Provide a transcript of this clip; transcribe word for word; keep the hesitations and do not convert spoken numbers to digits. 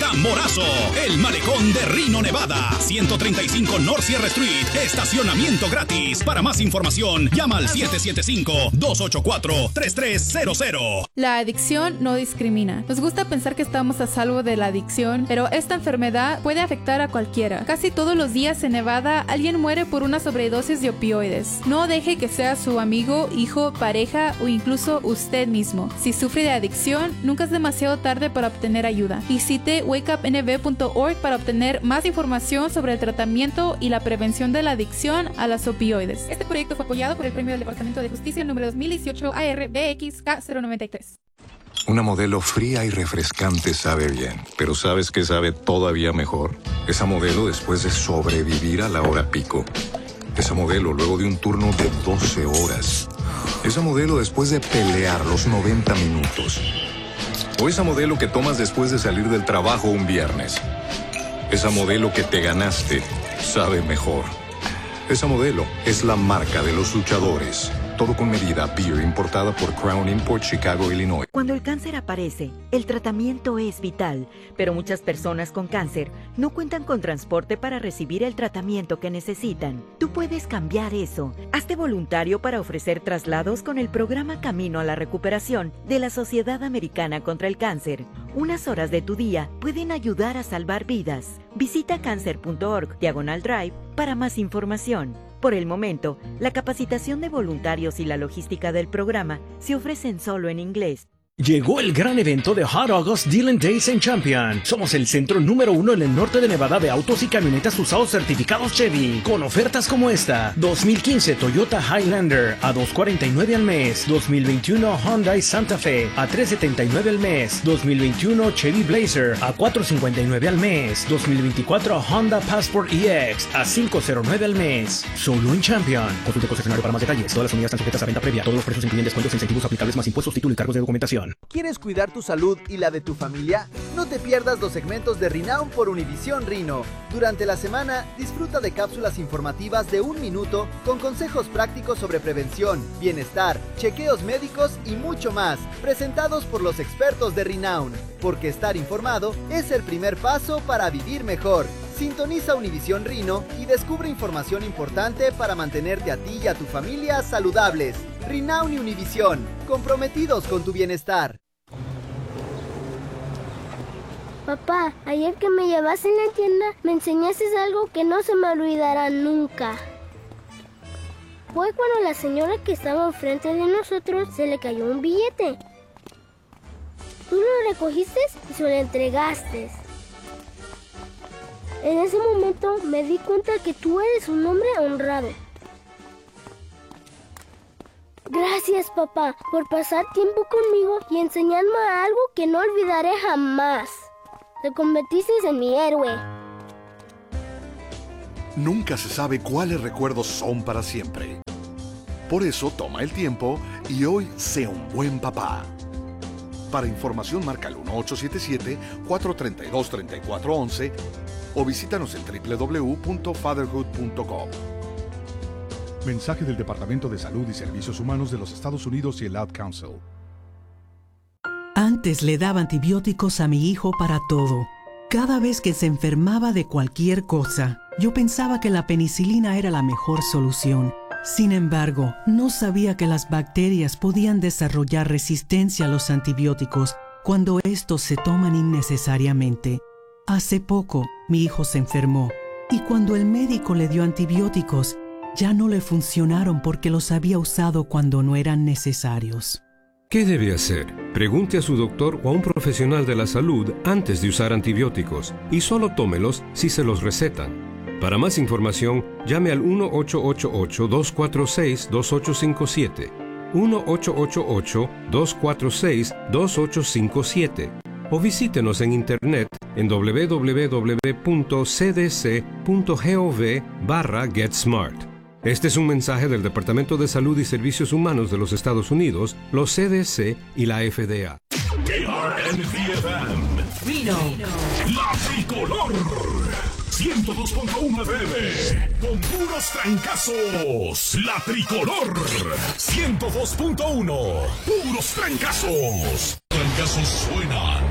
Discoteca Morazo, el malecón de Reno, Nevada, ciento treinta y cinco North Sierra Street, estacionamiento gratis. Para más información, llama al siete siete cinco, dos ocho cuatro, tres tres cero cero. La adicción no discrimina. Nos gusta pensar que estamos a salvo de la adicción, pero esta enfermedad puede afectar a cualquiera. Casi todos los días en Nevada, alguien muere por una sobredosis de opioides. No deje que sea su amigo, hijo, pareja o incluso usted mismo. Si sufre de adicción, nunca es demasiado tarde para obtener ayuda. Visite wake up n v punto org para obtener más información sobre el tratamiento y la prevención de la adicción a las opioides. Este proyecto fue apoyado por el Premio del Departamento de Justicia número dos mil dieciocho A R B X K cero noventa y tres. Una Modelo fría y refrescante sabe bien, pero ¿sabes qué sabe todavía mejor? Esa Modelo después de sobrevivir a la hora pico. Esa Modelo luego de un turno de doce horas. Esa Modelo después de pelear los noventa minutos. O esa Modelo que tomas después de salir del trabajo un viernes. Esa Modelo que te ganaste sabe mejor. Esa Modelo es la marca de los luchadores. Todo con medida. Beer importada por Crown Import, Chicago, Illinois. Cuando el cáncer aparece, el tratamiento es vital, pero muchas personas con cáncer no cuentan con transporte para recibir el tratamiento que necesitan. Tú puedes cambiar eso. Hazte voluntario para ofrecer traslados con el programa Camino a la Recuperación de la Sociedad Americana contra el Cáncer. Unas horas de tu día pueden ayudar a salvar vidas. Visita cancer punto org diagonal drive para más información. Por el momento, la capacitación de voluntarios y la logística del programa se ofrecen solo en inglés. Llegó el gran evento de Hot August Deal Days en Champion. Somos el centro número uno en el norte de Nevada de autos y camionetas usados certificados Chevy, con ofertas como esta: dos mil quince Toyota Highlander a dos cuarenta y nueve al mes, dos mil veintiuno Hyundai Santa Fe a tres setenta y nueve al mes, dos mil veintiuno Chevy Blazer a cuatro cincuenta y nueve al mes, dos mil veinticuatro Honda Passport E X a cinco cero nueve al mes. Solo en Champion. Consulte el concesionario para más detalles. Todas las unidades están sujetas a venta previa. Todos los precios incluyen descuentos e incentivos aplicables más impuestos, título y cargos de documentación. ¿Quieres cuidar tu salud y la de tu familia? No te pierdas los segmentos de Renown por Univisión Reno. Durante la semana, disfruta de cápsulas informativas de un minuto con consejos prácticos sobre prevención, bienestar, chequeos médicos y mucho más, presentados por los expertos de Renown. Porque estar informado es el primer paso para vivir mejor. Sintoniza Univisión Reno y descubre información importante para mantenerte a ti y a tu familia saludables. Renown y Univisión, comprometidos con tu bienestar. Papá, ayer que me llevaste en la tienda, me enseñaste algo que no se me olvidará nunca. Fue cuando la señora que estaba enfrente de nosotros se le cayó un billete. Tú lo recogiste y se lo entregaste. En ese momento me di cuenta que tú eres un hombre honrado. Gracias, papá, por pasar tiempo conmigo y enseñarme algo que no olvidaré jamás. Te convertiste en mi héroe. Nunca se sabe cuáles recuerdos son para siempre. Por eso toma el tiempo y hoy sé un buen papá. Para información marca el uno ocho siete siete, cuatro tres dos, tres cuatro uno uno o visítanos en doble u doble u doble u punto fatherhood punto com. Mensaje del Departamento de Salud y Servicios Humanos de los Estados Unidos y el Ad Council. Antes le daba antibióticos a mi hijo para todo. Cada vez que se enfermaba de cualquier cosa, yo pensaba que la penicilina era la mejor solución. Sin embargo, no sabía que las bacterias podían desarrollar resistencia a los antibióticos cuando estos se toman innecesariamente. Hace poco, mi hijo se enfermó y cuando el médico le dio antibióticos, ya no le funcionaron porque los había usado cuando no eran necesarios. ¿Qué debe hacer? Pregunte a su doctor o a un profesional de la salud antes de usar antibióticos y solo tómelos si se los recetan. Para más información, llame al uno ocho ocho ocho, dos cuatro seis, dos ocho cinco siete, uno ocho ocho ocho, dos cuatro seis, dos ocho cinco siete o visítenos en internet en doble u doble u doble u punto c d c punto gov barra get smart. Este es un mensaje del Departamento de Salud y Servicios Humanos de los Estados Unidos, los C D C y la F D A. K R N V F M Reno, la tricolor, ciento dos punto uno F M, con puros trancazos. La tricolor, ciento dos punto uno, puros trancazos. Trancazos suenan